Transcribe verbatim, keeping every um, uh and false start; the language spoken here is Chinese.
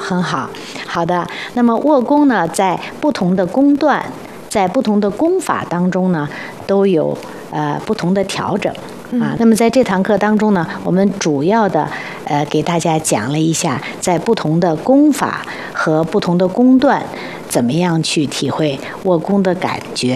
很好，好的。那么握功呢，在不同的功段，在不同的功法当中呢，都有呃不同的调整啊。那么在这堂课当中呢，我们主要的呃给大家讲了一下，在不同的功法和不同的功段，怎么样去体会握功的感觉。